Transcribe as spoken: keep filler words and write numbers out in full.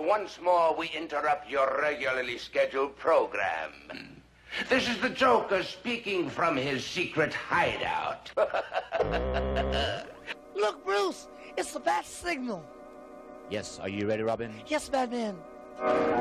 once more we interrupt your regularly scheduled program. This is the Joker speaking from his secret hideout. Look, Bruce, it's the bat signal. Yes, are you ready, Robin? Yes, Batman.